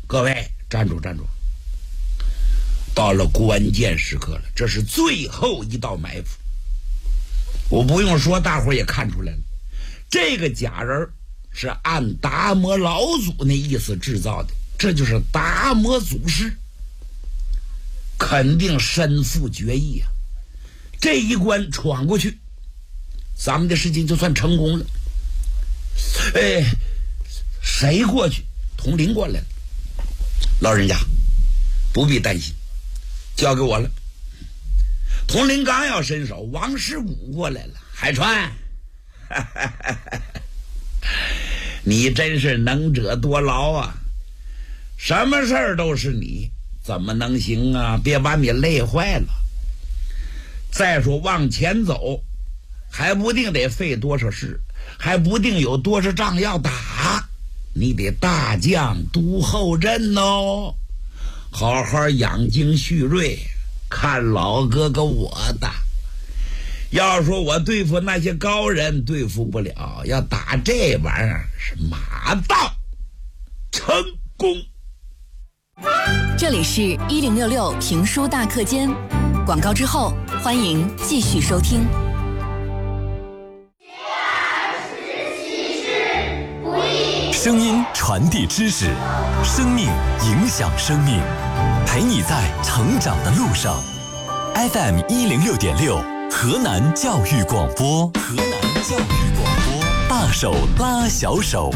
各位站住，到了关键时刻了，这是最后一道埋伏。我不用说，大伙也看出来了，这个假人是按达摩老祖那意思制造的，这就是达摩祖师，肯定身负绝艺啊！这一关闯过去，咱们的事情就算成功了。谁过去？统领过来了。老人家不必担心，交给我了。统领刚要伸手，王师古过来了。海川，你真是能者多劳啊，什么事儿都是你，怎么能行啊？别把你累坏了。再说往前走，还不定得费多少事，还不定有多少仗要打，你得大将督后阵哦，好好养精蓄锐，看老哥哥我的。要说我对付那些高人对付不了，要打这玩意儿是马到成功。 这里是1066评书大课间，广告之后欢迎继续收听。 声音传递知识，生命影响生命，陪你在成长的路上。FM 106.6，河南教育广播，大手拉小手。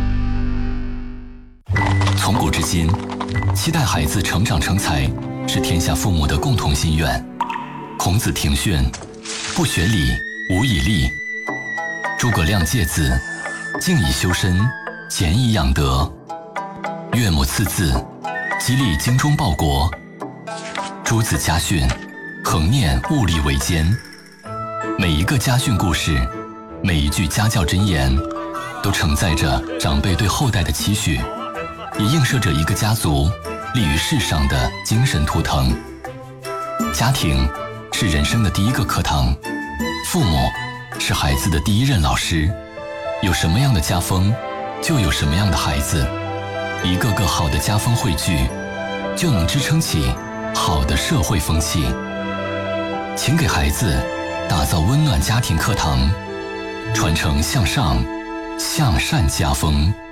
从古至今，期待孩子成长成才是天下父母的共同心愿。孔子庭训：不学礼，无以立。诸葛亮诫子：静以修身，俭以养德。岳母刺字，激励精忠报国。诸子家训，恒念物力维艰。每一个家训故事，每一句家教箴言，都承载着长辈对后代的期许，也映射着一个家族立于世上的精神图腾。家庭是人生的第一个课堂，父母是孩子的第一任老师。有什么样的家风，就有什么样的孩子。一个个好的家风汇聚，就能支撑起好的社会风气。请给孩子打造温暖家庭课堂，传承向上、向善家风。